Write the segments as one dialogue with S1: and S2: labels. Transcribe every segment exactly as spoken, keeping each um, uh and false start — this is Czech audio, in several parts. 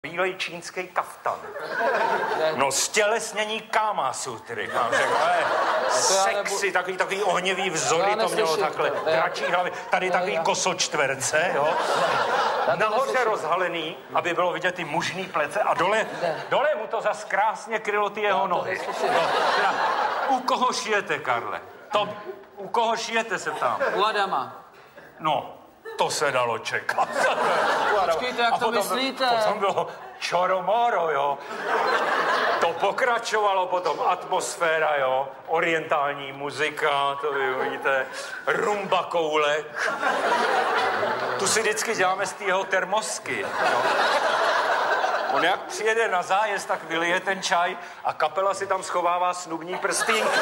S1: Bílej čínský kaftan. No stělesnění Kama Sutry, mám řekl, ale sexy, takový, takový ohnivý vzory to mělo takhle, dračí hlavy, tady takový kosočtverce, jo. Nahoře rozhalený, aby bylo vidět ty mužný plece a dole, dole mu to zas krásně krylo ty jeho nohy. No, teda, u koho šijete, Karle? To, u koho šijete, se ptám?
S2: U Adama.
S1: No. To se dalo čekat.
S2: Počkejte, jak to potom, myslíte?
S1: Potom bylo čoromoro, jo. To pokračovalo potom atmosféra, jo. Orientální muzika, to vy vidíte. Rumba koulek. Tu si vždycky děláme z té jeho termosky, jo. On jak přijede na zájezd, tak vylije ten čaj a kapela si tam schovává snubní prstínky.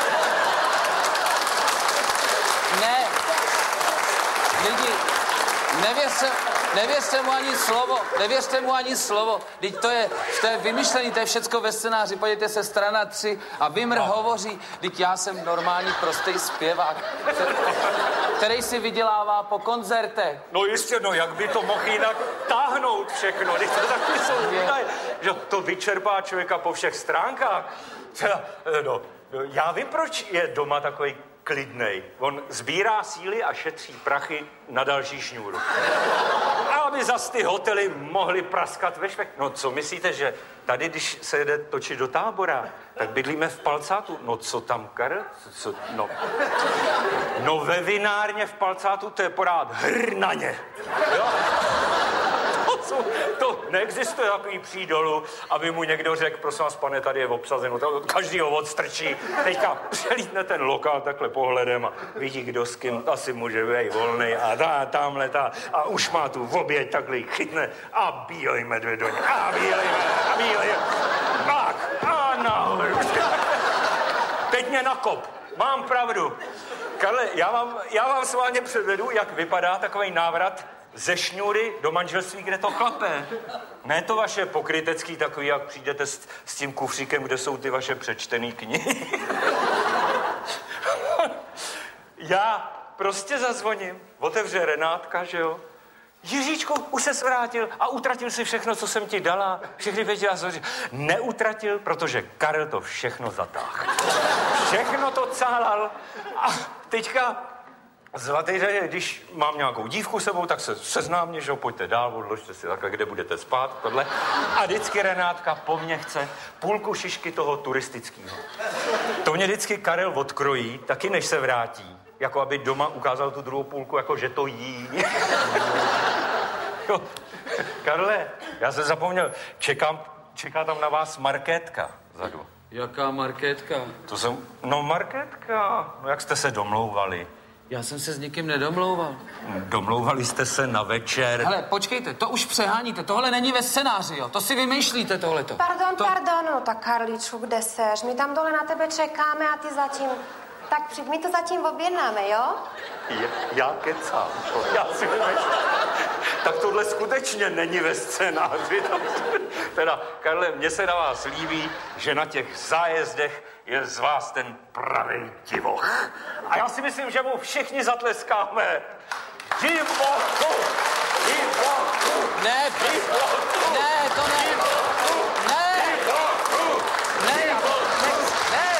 S2: Ne. Lidi, nevěřte, nevěřte mu ani slovo, nevěřte mu ani slovo. Teď to je, to je vymyšlený, to je všecko ve scénáři. Podívejte se, strana tři a Vimr no. hovoří. Teď já jsem normální, prostý zpěvák, který si vydělává po koncertech.
S1: No jistě, no jak by to mohl jinak táhnout všechno. Teď to taky jsou výdaje, že to vyčerpá člověka po všech stránkách. No, já vím, proč je doma takový klidnej. On sbírá síly a šetří prachy na další šňůru. A aby zas ty hotely mohly praskat ve švech. No co myslíte, že tady, když se jede točit do Tábora, tak bydlíme v Palcátu. No co tam, Karel? Co, no. no ve vinárně v Palcátu to je porád hr na ně. Jo? To, to neexistuje takový přídolu, aby mu někdo řekl, prosím vás, pane, tady je obsazeno, to každý ho odstrčí. Teďka přelítne ten lokál takhle pohledem a vidí, kdo s kým asi může být volnej a tá, tamhle tá, a už má tu oběť, takhle ji chytne a bílej medvěd do něj, a bílej medvěd, a bílej, tak, a nahoru. Teď mě nakop, mám pravdu. Karle, já vám, já vám sválně předvedu, jak vypadá takový návrat ze šňůry do manželství, kde to chlape. Ne to vaše pokrytecký takový, jak přijdete s, s tím kufříkem, kde jsou ty vaše přečtený knihy. Já prostě zazvoním, otevře Renátka, že jo. Jiříčku, už ses vrátil a utratil si všechno, co jsem ti dala. Všechny věci a zhoří. Neutratil, protože Karel to všechno zatáhl. Všechno to cálal a teďka zlatý řadě, když mám nějakou dívku sebou, tak se seznámně, že jo, pojďte dál, odložte si takhle, kde budete spát, tohle. A vždycky Renátka po mně chce půlku šišky toho turistického. To mě vždycky Karel odkrojí, taky než se vrátí. Jako aby doma ukázal tu druhou půlku, jako že to jí. Jo. Karle, já jsem zapomněl, čekám, čeká tam na vás Markétka vzadu.
S2: Jaká Markétka?
S1: To jsem, no Markétka, no jak jste se domlouvali?
S2: Já jsem se s nikým nedomlouval.
S1: Domlouvali jste se na večer.
S2: Hele, počkejte, to už přeháníte, tohle není ve scénáři, jo, to si vymýšlíte tohleto.
S3: Pardon,
S2: to...
S3: pardon, no tak Karličku, kde seš? My tam dole na tebe čekáme a ty zatím... Tak přijď, my to zatím objednáme, jo?
S1: Je, já kecám, já si vymýšlím. Tak tohle skutečně není ve scénáři. Teda, Karle, mně se na vás líbí, že na těch zájezdech je z vás ten pravý divoch. A já si myslím, že mu všichni zatleskáme. Divochu! Divochu!
S2: Ne, divochu! Ne, to ne!
S1: Divochu!
S2: Ne!
S1: Divochu!
S2: Ne!
S1: Divochu!
S2: Ne!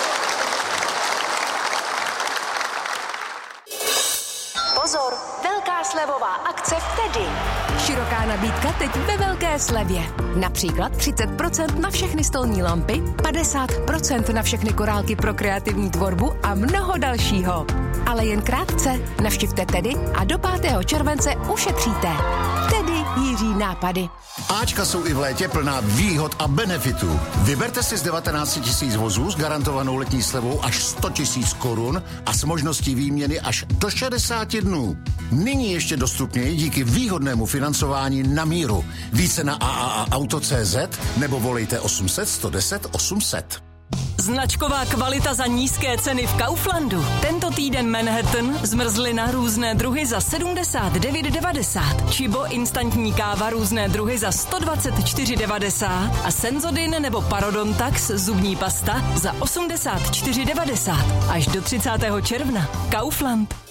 S4: Pozor, velká slevová akce v Tedy.
S5: Široká nabídka teď ve velké slevě. Například třicet procent na všechny stolní lampy, padesát procent na všechny korálky pro kreativní tvorbu a mnoho dalšího. Ale jen krátce, navštivte Tedy a do pátého července ušetříte. Tedy Jiří nápady.
S6: Ačka jsou i v létě plná výhod a benefitů. Vyberte si z devatenáct tisíc vozů s garantovanou letní slevou až sto tisíc korun a s možností výměny až do šedesáti dnů. Nyní ještě dostupněji díky výhodnému financování na míru. Více na a a a auto tečka cé zet nebo volejte osm set, sto deset, osm set.
S7: Značková kvalita za nízké ceny v Kauflandu. Tento týden Manhattan, zmrzlina různé druhy za sedmdesát devět devadesát. Chibo instantní káva různé druhy za sto dvacet čtyři devadesát. A Senzodin nebo Parodontax zubní pasta za osmdesát čtyři devadesát. Až do třicátého června. Kaufland.